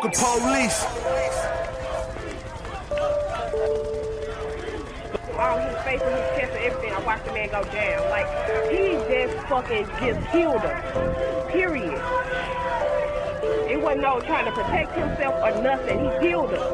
fucking police. All his face and his chest and everything, I watched the man go down. Like, he just killed her. Period. It wasn't no trying to protect himself or nothing. He killed her.